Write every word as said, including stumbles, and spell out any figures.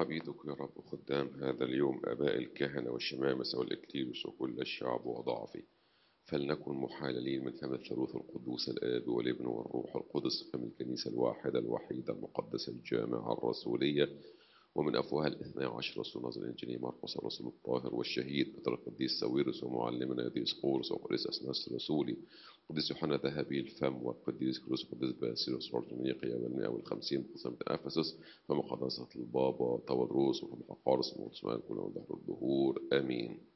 عبيدك يا رب خدام هذا اليوم آباء الكهنة والشمامسة والإكليروس وكل الشعب وضعفي، فلنكن محاللين من فم الثالوث القدوس الآب والابن والروح القدس، فمن الكنيسة الواحدة الوحيدة المقدسة الجامعة الرسولية، ومن أفواه الاثنى عشر رسول ناظر الإنجيل مرقس الرسول الطاهر والشهيد بطريق القديس ساويرس ومعلمنا ديسقورس وقديس أثناس رسولي، قديس يوحنا ذهبي الفم والقديس كروس وقديس باسيلوس وارتميقيا والمئة والخمسين قسمة أفسس، فمقدسة البابا تودروس وفم حقارس ومرسمان كلهم دهر الدهور آمين.